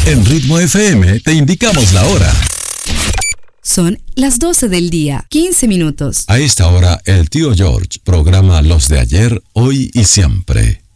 En Ritmo FM te indicamos la hora. Son las 12 del día, 15 minutos. A esta hora, el tío George programa los de ayer, hoy y siempre.